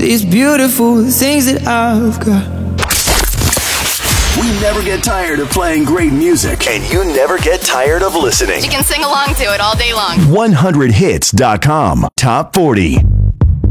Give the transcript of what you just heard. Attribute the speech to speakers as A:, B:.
A: these beautiful things that I've got.
B: We never get tired of playing great music.
C: And you never get tired of listening.
D: You can sing along to it all day long.
B: 100hits.com. Top 40.